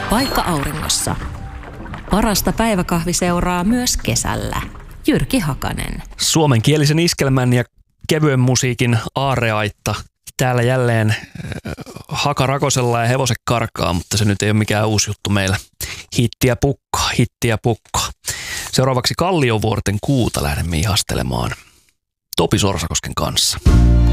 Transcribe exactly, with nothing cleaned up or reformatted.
Paikka auringossa. Parasta päiväkahviseuraa myös kesällä. Jyrki Hakanen. Suomenkielisen iskelmän ja kevyen musiikin aarreaitta. Täällä jälleen äh, haka rakosella ja hevoset karkaa, mutta se nyt ei ole mikään uusi juttu meillä. Hittiä pukkaa, hittiä pukkaa. Seuraavaksi Kalliovuorten kuuta lähdemme ihastelemaan Topi Sorsakosken kanssa.